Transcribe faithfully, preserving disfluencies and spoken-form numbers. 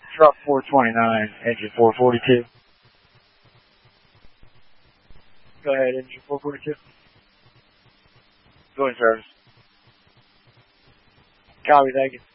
Truck four twenty-nine, engine four forty-two. Go ahead, engine four forty-two. Go in service. Copy, thank you.